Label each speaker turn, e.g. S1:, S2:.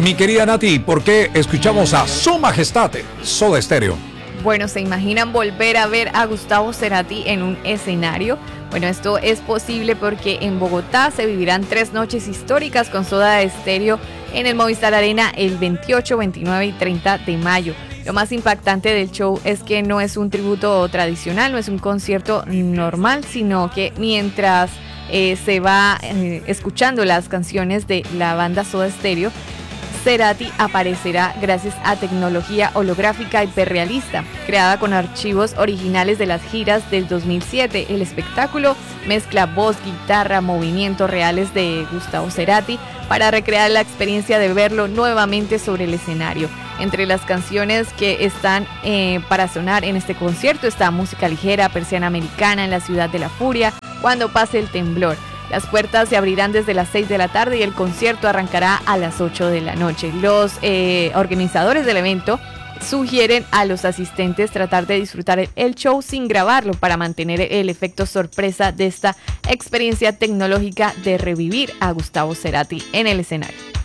S1: Mi querida Nati, ¿por qué escuchamos a Su Majestad Soda Stereo?
S2: Bueno, ¿se imaginan volver a ver a Gustavo Cerati en un escenario? Bueno, esto es posible porque en Bogotá se vivirán 3 noches históricas con Soda Stereo en el Movistar Arena el 28, 29 y 30 de mayo. Lo más impactante del show es que no es un tributo tradicional, no es un concierto normal, sino que mientras se va escuchando las canciones de la banda Soda Stereo, Cerati aparecerá gracias a tecnología holográfica hiperrealista, creada con archivos originales de las giras del 2007. El espectáculo mezcla voz, guitarra, movimientos reales de Gustavo Cerati para recrear la experiencia de verlo nuevamente sobre el escenario. Entre las canciones que están para sonar en este concierto está Música Ligera, Persiana Americana, En la Ciudad de la Furia, Cuando pase el temblor. Las puertas se abrirán desde las 6 de la tarde y el concierto arrancará a las 8 de la noche. Los organizadores del evento sugieren a los asistentes tratar de disfrutar el show sin grabarlo para mantener el efecto sorpresa de esta experiencia tecnológica de revivir a Gustavo Cerati en el escenario.